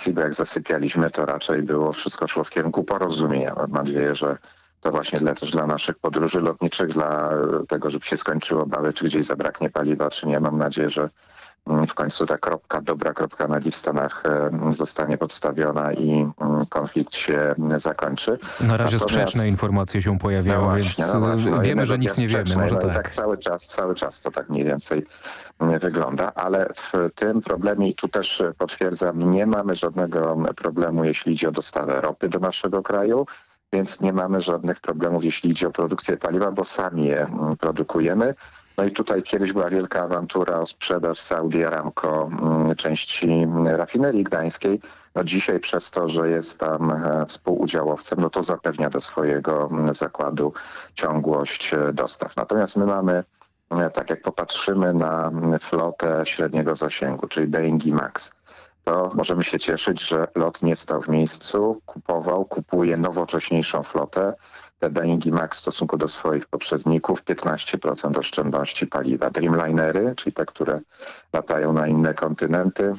dyskusji, bo jak zasypialiśmy, to raczej wszystko szło w kierunku porozumienia. Mam nadzieję, że to właśnie też dla naszych podróży lotniczych, dla tego, żeby się skończyły obawy, czy gdzieś zabraknie paliwa, czy nie. Mam nadzieję, że w końcu ta dobra kropka na i w Stanach zostanie podstawiona i konflikt się zakończy. Na razie sprzeczne informacje się pojawiają, więc wiemy, że nic nie wiemy. Może tak. I tak cały czas to tak mniej więcej wygląda, ale w tym problemie, i tu też potwierdzam, nie mamy żadnego problemu, jeśli idzie o dostawę ropy do naszego kraju, więc nie mamy żadnych problemów, jeśli idzie o produkcję paliwa, bo sami je produkujemy. No i tutaj kiedyś była wielka awantura o sprzedaż Saudi Aramco części rafinerii gdańskiej. No dzisiaj przez to, że jest tam współudziałowcem, no to zapewnia do swojego zakładu ciągłość dostaw. Natomiast my mamy, tak jak popatrzymy na flotę średniego zasięgu, czyli Boeingi MAX, to możemy się cieszyć, że LOT nie stał w miejscu, kupuje nowocześniejszą flotę. Te Boeingi MAX w stosunku do swoich poprzedników 15% oszczędności paliwa. Dreamlinery, czyli te, które latają na inne kontynenty,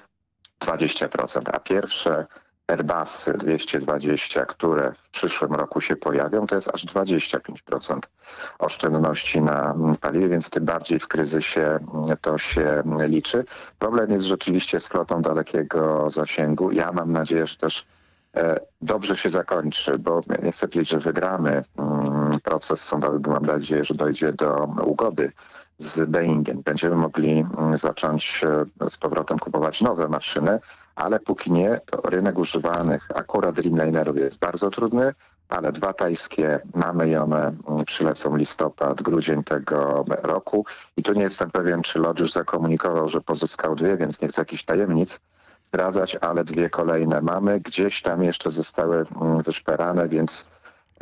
20%, a pierwsze Airbusy 220, które w przyszłym roku się pojawią, to jest aż 25% oszczędności na paliwie, więc tym bardziej w kryzysie to się liczy. Problem jest rzeczywiście z flotą dalekiego zasięgu. Ja mam nadzieję, że też dobrze się zakończy, bo nie chcę powiedzieć, że wygramy proces sądowy, bo mam nadzieję, że dojdzie do ugody z Boeingiem. Będziemy mogli zacząć z powrotem kupować nowe maszyny, ale póki nie, to rynek używanych akurat Dreamlinerów jest bardzo trudny, ale dwa tajskie mamy i one przylecą listopad, grudzień tego roku. I tu nie jestem pewien, czy LOT już zakomunikował, że pozyskał dwie, więc nie chcę jakichś tajemnic zdradzać, ale dwie kolejne mamy. Gdzieś tam jeszcze zostały wyszperane, więc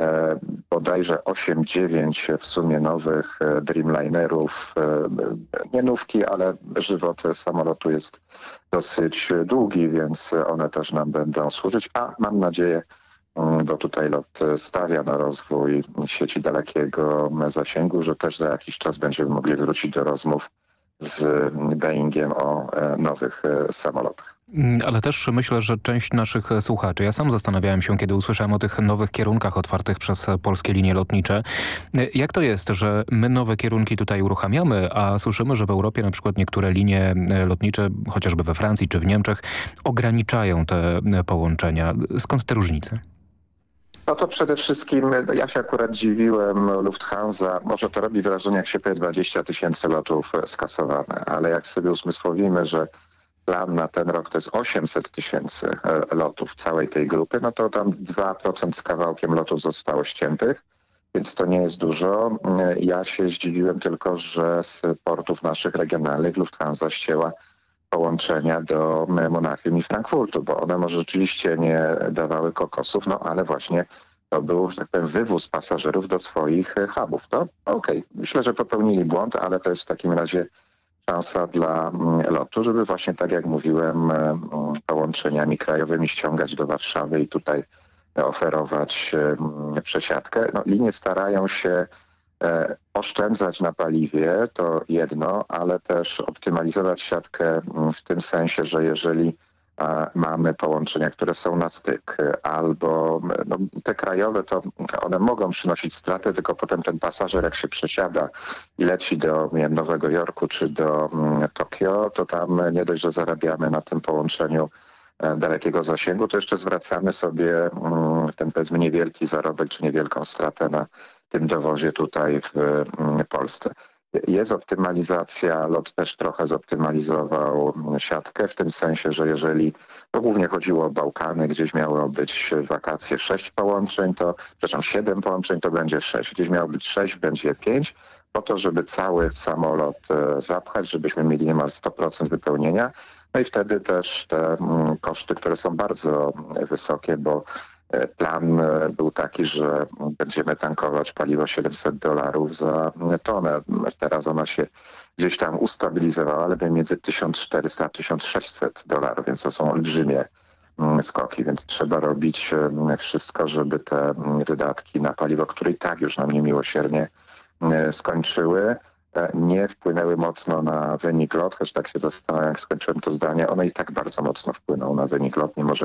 bodajże 8-9 w sumie nowych Dreamlinerów. Nie nówki, ale żywot samolotu jest dosyć długi, więc one też nam będą służyć. A mam nadzieję, bo tutaj LOT stawia na rozwój sieci dalekiego zasięgu, że też za jakiś czas będziemy mogli wrócić do rozmów z Boeingiem o nowych samolotach. Ale też myślę, że część naszych słuchaczy, ja sam zastanawiałem się, kiedy usłyszałem o tych nowych kierunkach otwartych przez polskie linie lotnicze. Jak to jest, że my nowe kierunki tutaj uruchamiamy, a słyszymy, że w Europie na przykład niektóre linie lotnicze, chociażby we Francji czy w Niemczech, ograniczają te połączenia. Skąd te różnice? No to przede wszystkim, ja się akurat dziwiłem, Lufthansa, może to robi wrażenie, jak się powie 20 000 lotów skasowane, ale jak sobie usmysłowimy, że plan na ten rok to jest 800 000 lotów całej tej grupy, no to tam 2% z kawałkiem lotów zostało ściętych, więc to nie jest dużo. Ja się zdziwiłem tylko, że z portów naszych regionalnych Lufthansa ścięła połączenia do Monachium i Frankfurtu, bo one może rzeczywiście nie dawały kokosów, no ale właśnie to był, że tak powiem, wywóz pasażerów do swoich hubów. To okej. Myślę, że popełnili błąd, ale to jest w takim razie szansa dla LOT-u, żeby właśnie tak jak mówiłem, połączeniami krajowymi ściągać do Warszawy i tutaj oferować przesiadkę. No, linie starają się oszczędzać na paliwie, to jedno, ale też optymalizować siatkę w tym sensie, że jeżeli mamy połączenia, które są na styk, albo no, te krajowe, to one mogą przynosić straty, tylko potem ten pasażer, jak się przesiada i leci do, nie wiem, Nowego Jorku czy do Tokio, to tam nie dość, że zarabiamy na tym połączeniu dalekiego zasięgu, to jeszcze zwracamy sobie ten, powiedzmy, niewielki zarobek czy niewielką stratę na tym dowozie tutaj w Polsce. Jest optymalizacja, LOT też trochę zoptymalizował siatkę w tym sensie, że jeżeli, no głównie chodziło o Bałkany, gdzieś miało być wakacje 7 połączeń, to będzie 6. Gdzieś miało być 6, będzie 5, po to, żeby cały samolot zapchać, żebyśmy mieli niemal 100% wypełnienia. No i wtedy też te koszty, które są bardzo wysokie, bo plan był taki, że będziemy tankować paliwo $700 za tonę. Teraz ona się gdzieś tam ustabilizowała, ale między $1400 a $1600, więc to są olbrzymie skoki, więc trzeba robić wszystko, żeby te wydatki na paliwo, które i tak już nam niemiłosiernie skończyły, nie wpłynęły mocno na wynik LOT, choć tak się zastanawiam, jak skończyłem to zdanie, one i tak bardzo mocno wpłyną na wynik LOT, nie może